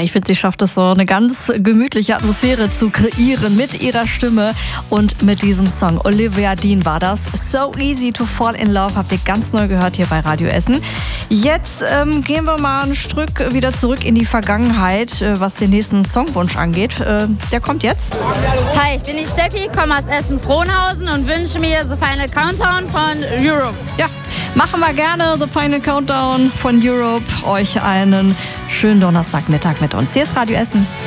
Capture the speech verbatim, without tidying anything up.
ich finde, sie schafft es so, eine ganz gemütliche Atmosphäre zu kreieren mit ihrer Stimme und mit diesem Song. Olivia Dean war das. So Easy to Fall in Love habt ihr ganz neu gehört hier bei Radio Essen. Jetzt ähm, gehen wir mal ein Stück wieder zurück in die Vergangenheit, äh, was den nächsten Songwunsch angeht. Äh, der kommt jetzt. Hi, ich bin die Steffi, komme aus Essen-Frohnhausen und wünsche mir The Final Countdown von Europe. Ja, machen wir gerne The Final Countdown von Europe. Euch einen schönen Donnerstagmittag mit uns. Hier ist Radio Essen.